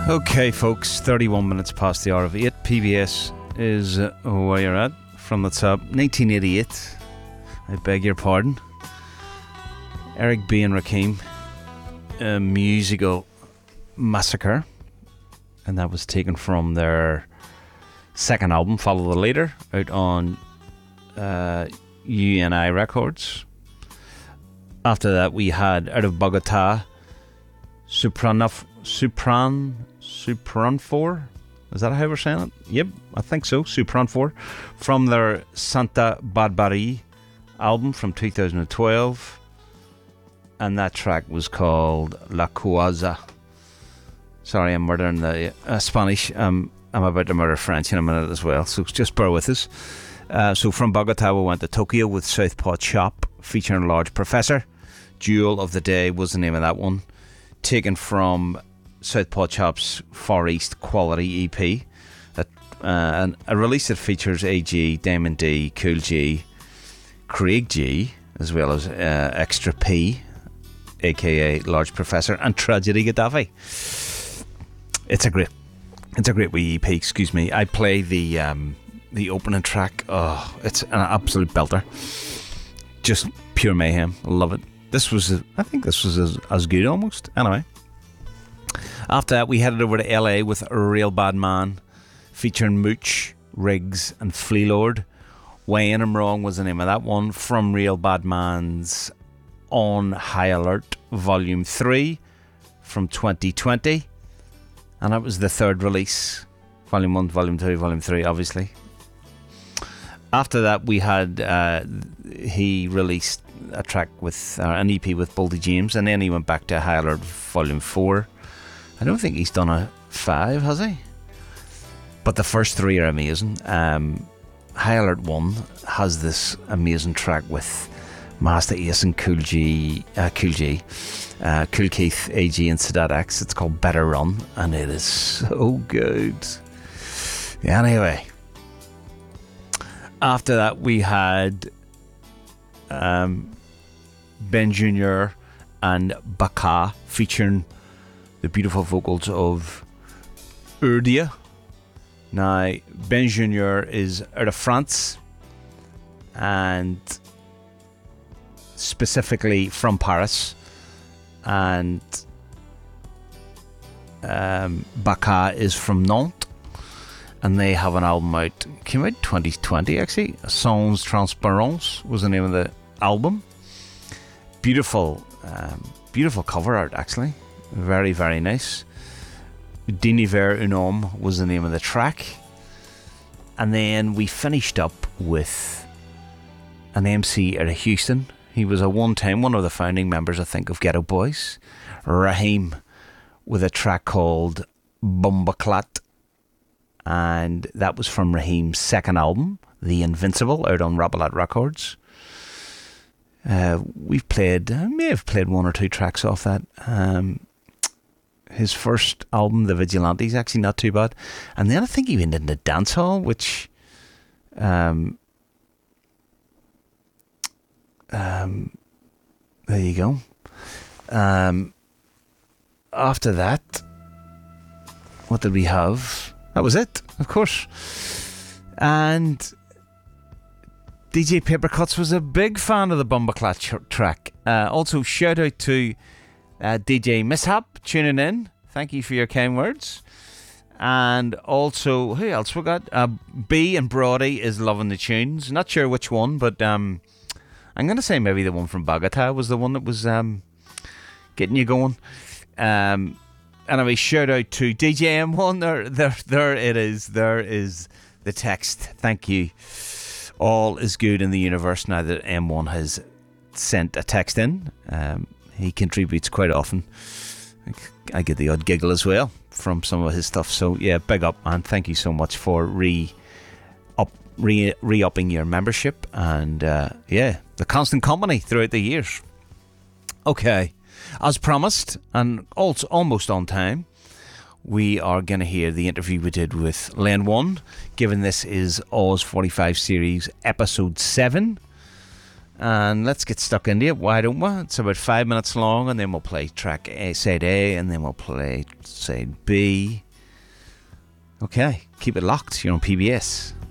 Okay, folks, 31 minutes past the hour of 8. PBS is where you're at from the top. 1988. I beg your pardon. Eric B. and Rakim, a musical massacre. And that was taken from their second album, Follow the Leader, out on UNI Records. After that, we had out of Bogota, Supran 4. Is that how we're saying it? Yep, I think so. Supran 4 from their Santa Barbari album from 2012, and that track was called La Cuaza. Sorry, I'm murdering the Spanish. I'm about to murder French in a minute as well, so just bear with us. So from Bogota, we went to Tokyo with Southpaw Chop featuring Large Professor. Jewel of the Day was the name of that one, taken from Southpaw Chop's Far East Quality EP, and a release that features AG, Damon D, Cool G, Craig G, as well as Extra P, aka Large Professor, and Tragedy Gaddafi. It's a great wee EP. Excuse me. I play the opening track. Oh, it's an absolute belter. Just pure mayhem. Love it. I think this was as good almost. Anyway. After that, we headed over to LA with A Real Bad Man, featuring Mooch, Riggs, and Flea Lord. When I'm Wrong was the name of that one, from Real Bad Man's On High Alert Volume 3 from 2020. And that was the third release. Volume 1, Volume 2, Volume 3, obviously. After that, we had, he released a track with, an EP with Boldy James, and then he went back to High Alert Volume 4. I don't think he's done a 5, has he? But the first 3 are amazing. High Alert 1 has this amazing track with Master Ace and Cool Keith, AG, and Sadat X. It's called Better Run, and it is so good. Anyway, after that we had Ben Jr. and Baka featuring the beautiful vocals of Urdia. Now, Ben Jr. is out of France, and specifically from Paris, and Baka is from Nantes, and they have an album out, came out 2020 actually. Sans Transparence was the name of the album. Beautiful cover art actually. Very, very nice. D'Univers Un Homme was the name of the track. And then we finished up with an MC out of Houston. He was one of the founding members, I think, of Ghetto Boys. Raheem, with a track called Bumbaclat. And that was from Raheem's second album, The Invincible, out on Rapalat Records. I may have played 1 or 2 tracks off that. His first album, The Vigilante, is actually not too bad. And then I think he went into dancehall, which there you go. After that, what did we have? That was it, of course. And DJ Papercuts was a big fan of the Bumbaclat track. Also, shout out to DJ Mishap tuning in. Thank you for your kind words. And also, who else we got? B and Brody is loving the tunes. Not sure which one, but I'm going to say maybe the one from Bogota was the one that was getting you going. Anyway, shout out to DJ M1. There it is. There is the text. Thank you. All is good in the universe now that M1 has sent a text in. He contributes quite often. I get the odd giggle as well from some of his stuff. So yeah, big up, man. Thank you so much for re-upping your membership, and the constant company throughout the years. Okay, as promised, and also almost on time, we are going to hear the interview we did with Len One, given this is Oz 45 series episode 7. And let's get stuck into it. Why don't we? It's about 5 minutes long, and then we'll play track A, side A, and then we'll play side B. Okay, keep it locked. You're on PBS.